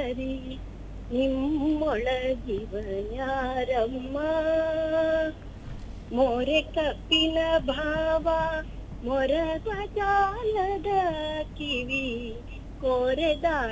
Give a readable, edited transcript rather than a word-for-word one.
ಸುಂದರಿ ನಿಮ್ಮೊಳಗಿವ ಯಾರಮ್ಮ ಮೋರೆ ಕಪ್ಪಿನ ಭಾವ ಮೊರದ ಜಾಲದ ಕಿವಿ ಕೋರೆದ